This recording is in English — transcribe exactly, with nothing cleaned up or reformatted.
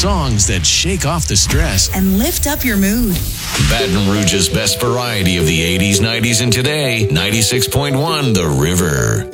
songs that shake off the stress and lift up your mood. Baton Rouge's best variety of the eighties, nineties, and today. ninety-six point one The River.